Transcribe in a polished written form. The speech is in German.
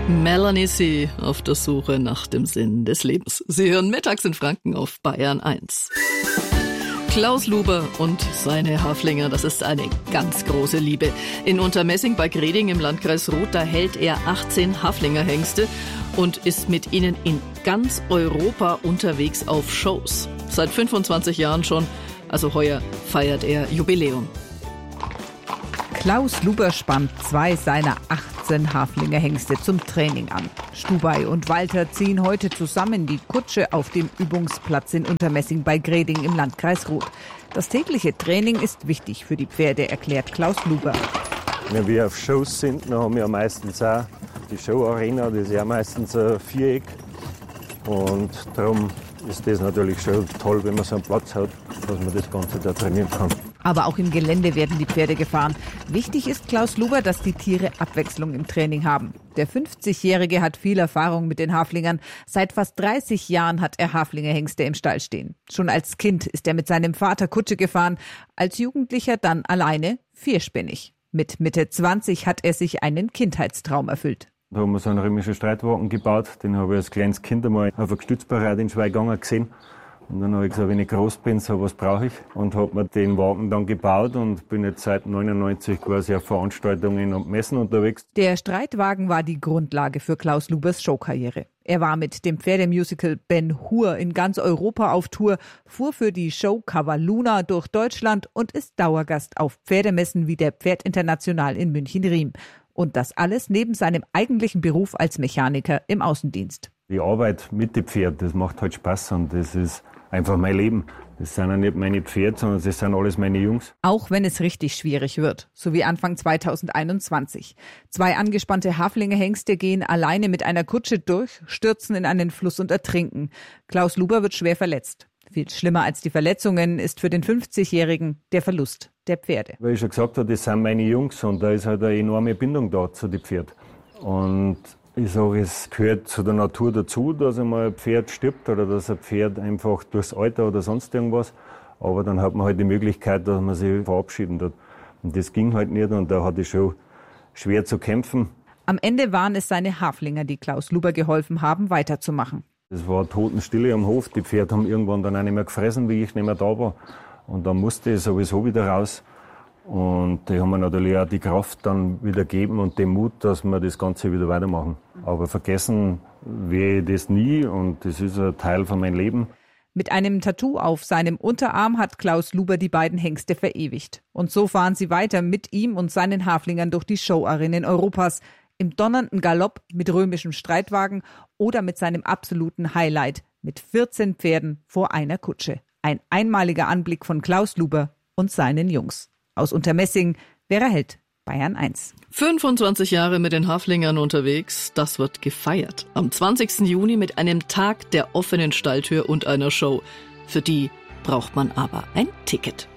Melanie C. auf der Suche nach dem Sinn des Lebens. Sie hören mittags in Franken auf Bayern 1. Klaus Luber und seine Haflinger, das ist eine ganz große Liebe. In Untermessing bei Greding im Landkreis Roth, da hält er 18 Haflingerhengste und ist mit ihnen in ganz Europa unterwegs auf Shows. Seit 25 Jahren schon, also heuer feiert er Jubiläum. Klaus Luber spannt 2 seiner 18 Haflingerhengste zum Training an. Stubai und Walter ziehen heute zusammen die Kutsche auf dem Übungsplatz in Untermessing bei Greding im Landkreis Roth. Das tägliche Training ist wichtig für die Pferde, erklärt Klaus Luber. Wenn wir auf Shows sind, dann haben wir meistens auch die Showarena, das ist ja meistens ein Viereck. Und darum ist das natürlich schon toll, wenn man so einen Platz hat, dass man das Ganze da trainieren kann. Aber auch im Gelände werden die Pferde gefahren. Wichtig ist Klaus Luber, dass die Tiere Abwechslung im Training haben. Der 50-Jährige hat viel Erfahrung mit den Haflingern. Seit fast 30 Jahren hat er Haflingerhengste im Stall stehen. Schon als Kind ist er mit seinem Vater Kutsche gefahren, als Jugendlicher dann alleine vierspännig. Mit Mitte 20 hat er sich einen Kindheitstraum erfüllt. Da haben wir so einen römischen Streitwagen gebaut. Den habe ich als kleines Kind einmal auf einer Gestützparade in Schweiganger gesehen. Und dann habe ich gesagt, wenn ich groß bin, so was brauche ich. Und habe mir den Wagen dann gebaut und bin jetzt seit 99 quasi auf Veranstaltungen und Messen unterwegs. Der Streitwagen war die Grundlage für Klaus Lubers Showkarriere. Er war mit dem Pferdemusical Ben Hur in ganz Europa auf Tour, fuhr für die Show Cavalluna durch Deutschland und ist Dauergast auf Pferdemessen wie der Pferdinternational in München-Riem. Und das alles neben seinem eigentlichen Beruf als Mechaniker im Außendienst. Die Arbeit mit den Pferden, das macht halt Spaß und das ist einfach mein Leben. Das sind ja nicht meine Pferde, sondern das sind alles meine Jungs. Auch wenn es richtig schwierig wird, so wie Anfang 2021. 2 angespannte Haflingerhengste gehen alleine mit einer Kutsche durch, stürzen in einen Fluss und ertrinken. Klaus Luber wird schwer verletzt. Viel schlimmer als die Verletzungen ist für den 50-Jährigen der Verlust der Pferde. Weil ich schon gesagt habe, das sind meine Jungs und da ist halt eine enorme Bindung da zu den Pferden. Und ich sage, es gehört zu der Natur dazu, dass einmal ein Pferd stirbt oder dass ein Pferd einfach durchs Alter oder sonst irgendwas. Aber dann hat man halt die Möglichkeit, dass man sich verabschieden tut. Und das ging halt nicht und da hatte ich schon schwer zu kämpfen. Am Ende waren es seine Haflinger, die Klaus Luber geholfen haben, weiterzumachen. Es war Totenstille am Hof. Die Pferde haben irgendwann dann auch nicht mehr gefressen, wie ich nicht mehr da war. Und dann musste ich sowieso wieder raus. Und die haben mir natürlich auch die Kraft dann wieder gegeben und den Mut, dass wir das Ganze wieder weitermachen. Aber vergessen werde ich das nie und das ist ein Teil von meinem Leben. Mit einem Tattoo auf seinem Unterarm hat Klaus Luber die beiden Hengste verewigt. Und so fahren sie weiter mit ihm und seinen Haflingern durch die Showarenen Europas. Im donnernden Galopp mit römischem Streitwagen oder mit seinem absoluten Highlight mit 14 Pferden vor einer Kutsche. Ein einmaliger Anblick von Klaus Luber und seinen Jungs. Aus Untermessing, Vera Held, Bayern 1. 25 Jahre mit den Haflingern unterwegs, das wird gefeiert. Am 20. Juni mit einem Tag der offenen Stalltür und einer Show. Für die braucht man aber ein Ticket.